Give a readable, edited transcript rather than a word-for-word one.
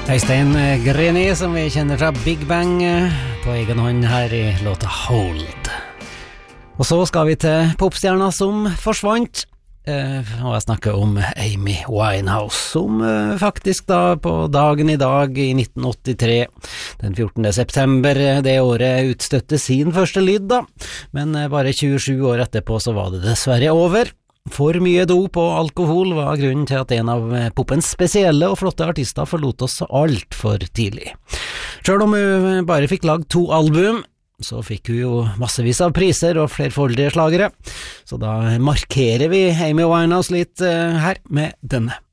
Øystein Greni, som vi kjenner fra Big Bang, på egen hånd her i låta Hold. Og så skal vi til popstjerna som forsvant, og jeg snakker om Amy Winehouse, som faktisk da på dagen i dag i 1983, den 14. september det året, utstøtte sin første lyd da, men bare 27 år etterpå så var det dessverre over. For mye dop og alkohol var grunnen til at en av popens spesielle og flotte artister forlot oss alt for tidlig. Selv om hun bare fikk lagd 2 album, så fikk hun jo massevis av priser og flerfoldige slagere, så da markerer vi Amy Winehouse litt her med denne.